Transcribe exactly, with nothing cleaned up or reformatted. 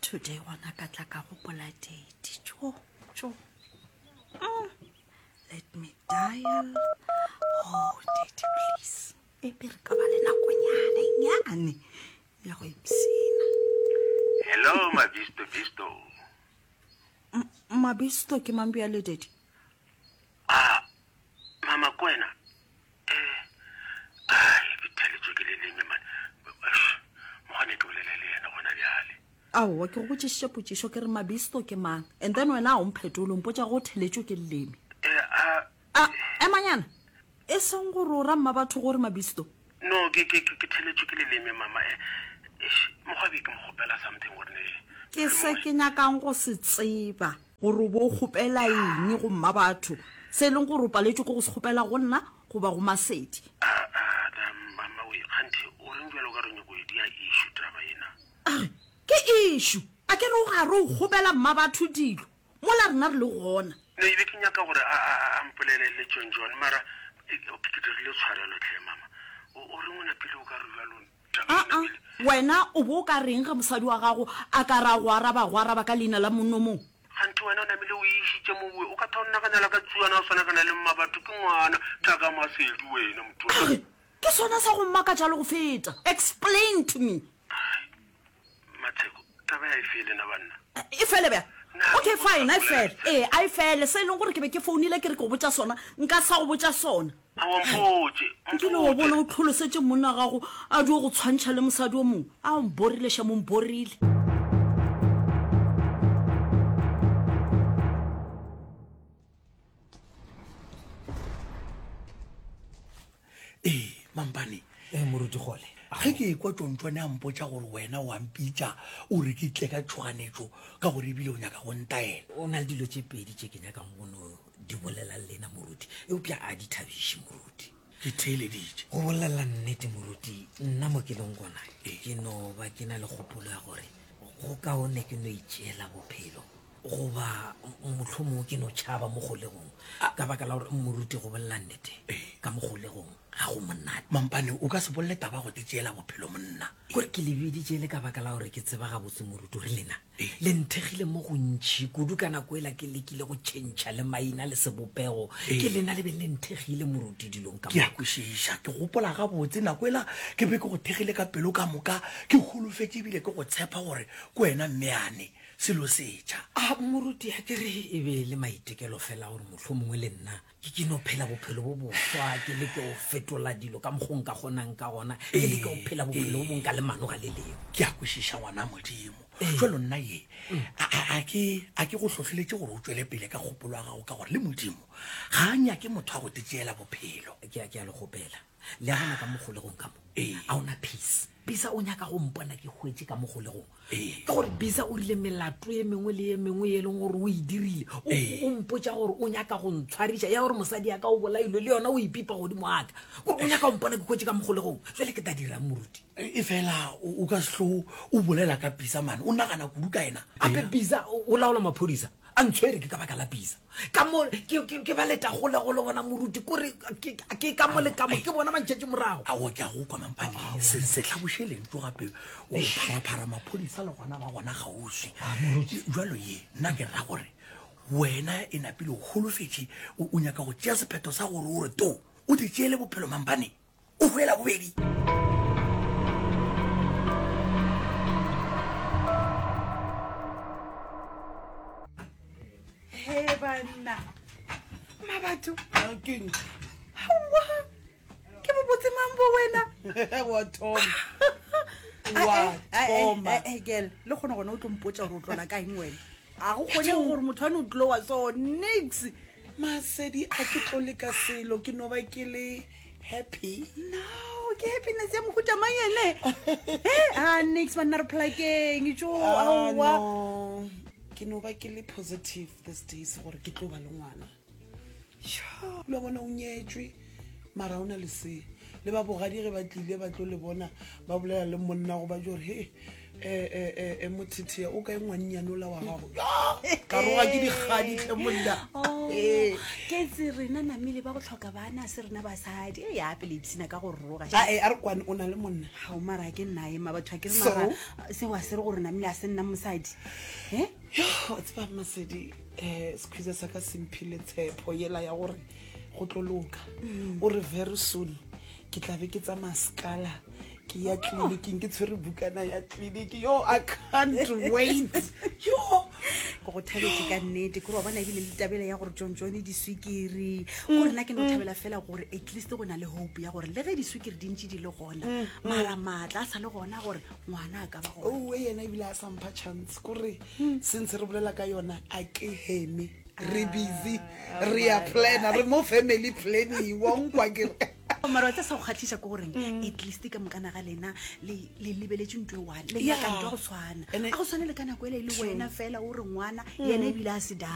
today wana ka tla ka gopola date jo jo mm. Let me dial. Oh date please e pere ka ba le nakonyana nyane ya go ipsina. Hello Mabisto Bisto. Mabisto ke mambi ya le date. Ah mama kwena eh ai bitele tsokelele mme man mohane ke bolelele yena gona bjale. Aowa ke go botsishe potšišo ke re Mabisto ke mang and then wena a o mphetolo mpotša go theletšo ke leleme eh a a emanyana e seng gore o ramma batho gore Mabisto. No ke ke ke theletšo ke leleme mama eh mogwabi ke mogopela something gore ne ke se ke nyakang go se tseba gore bo kgopela eng go mma batho se leng gore o paletšwe go se kgopela go nna go ba go Masedi. ah ah mama we khanti o reng jalo ka reng go dia issue traba ena. Ke issue a ke re o gare o kgopela mma batho dilo mola rena re le gona. Ne ibe ke nyaka gore a mpolele le John John mara ke dirile tshwarelo tle mama o re ngwana pele o ka re jalo. Ah ah wena o bo ka reng ga mosadi wa gago a ka ra go araba go araba ka leina la monno mo. Ganti wena o namile o ishitse mo bue o ka thonna kana la ka tsuana o swana kana le mma batho ke ngwana thaka Masedi wena motho. Ke sona sa go mmaka jalo go feta. Explain to me. Matheko taba ya ifele na banna. E fele ba. Okay fine I fele. Eh I fele se leng gore ke be ke founile ke re go botsa sona nka sa go botsa sona. A wa mpotse. Ke le o bona o tlholosetse monna gago a dio go tshwantšha le mosadi o mongwe a o mborile sha mo mborile. Eh mampane e moruti gole ge ke kwa tsontšwane a mpotša gore wena wa mpitša o re ke tle ka tshwanetšo ka gore ebile o nyaka go ntaela. o na le dilo tše pedi tše ke nyakang gono di bolela lena moruti eupša a di thabiše moruti ke theeleditše go bolela nnete moruti nna mo ke leng gona ke no ba ke na le kgopolo ya gore go kaone ke no itšeela bophelo goba mohlomongwe ke no tšhaba mo kgolegong ka baka la gore moruti go bolela nnete ka mo kgolegong ga go monate. mampane o ka se bolele taba go te tšeela bophelo monna kore ke lebeditše le ka baka la gore ke tseba gabotse moruti gore lena le nthegile mo go ntšhi kudu ka nako ela ke lekile go tšhentšha le maina le sebopego ke lena le be le nthegile moruti dilong ka ke a kwešiša ke gopola gabotse nako ela ke be ke go thegile ka pelo ka moka ke golofetse ebile ke go tshepa gore ke wena mmeane selo setšha. a moruti ya kere e be le maitekelo fela gore motlho mongwe le nna ke ke no phela bophelo bo boswa ke le ke o fetola dilo ka mokgong ka gonang ka gona ke le ke o phela bophelo bo bong ka le mano ga le leo. Ke a kwešiša ngwana modimo jalo nna ye a ke go hlotlheletse gore o tswele pele ka kgopolo ya gago ka gore le modimo ga a nyake motho a go te tšeela bophelo. ke a le gopela le gona ka mogolegong ka mo a ona peace bisa o nyaka go mpona ke hwetse ka mogolegong ka gore bisa o rile melato e mengwe le e mengwe e leng gore o e dirile o mpotša gore o nyaka go ntshwariša ya gore mosadi ya ka o bolailwe le yona o ipipa godimo aka gore o nyaka go mpona ke hwetse ka mogolegong jale ke ta dirang moruti e fela o ka sehlogo o bolela ka bisa mane o nagana kudu ka ena ape bisa o laola maphodisa a ntshwere ke ka baka la bisa ka mo ke ba leta gole go le bona moruti kore ke ka mo le ka mo ke bona mantšhetše morago a o ke a go kwa mampane se tlhabošeleng tso gape o pharaphara maphodisa le gona ba gona gauswi jalo ye nna ke rra gore wena e napile o golofetse o nyaka go tšea sephetho sa gore o re to o te tšeele bophelo mampane o hwela bobedi. He banna mabatho Keng hawa ke bo botse mambo wena wa thoma wa thoma eh girl le gona gona o tlo mpotša gore o tlola ka eng wena a go kgone gore motho ane o tlo wa so nix Masedi a ke tlole ka selo ke no ba ke le happy no ke happiness ya mohuta mayene eh ah nix man na reply keng jo awa ke no ba ke le positive these days gore ke tlo ba le ngwana sho lo bona o nyetswe mara ona le se le ba bogadi ge ba tlile ba tlo le bona ba bolela le monna go ba jo re he eh eh mothithia o ka engwannyane ola wa gago ka roga ke dikgadi tle monna eh ke tse rena namile ba go tlhoka bana se rena basadi e ya pele ipsina ka go roga a e a re kwane o na le monna ha o mara ke nna e ma batho ke re So? mara se wa se re gore namile a se nna mosadi eh yo tseba masedi eh squeeze sa ka simphile tshepo yela ya gore go tloloka o re very soon ke tla be ke tsa maskala ke ya clinic ke tshwere bukana ya clinic yo I can't wait yo go go thabetse ka nnete ke re wa bona ebile le tabela ya gore John John di swikiri gore nna ke no thabela fela gore at least go na le hope ya gore le ge di swikiri dintsi di le gona mara matla sa le gona gore ngwana ka ba go oh we yena ebile a sampha chance gore since re bolela ka yona a ke heme re busy re a plan re mo family planning wa nkwa ke mara tsa sa go khatlisa go goreng at least ka mokana ga lena le le lebeletse ntwe one le ya ka ntwa go tshwana a go tshwana le kana go ele le wena fela o re ngwana yena ebile a se